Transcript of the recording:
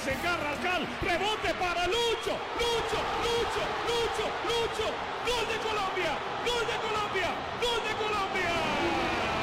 aparece Carrascal, rebote para Lucho, Lucho, Lucho, Lucho, Lucho, gol de Colombia.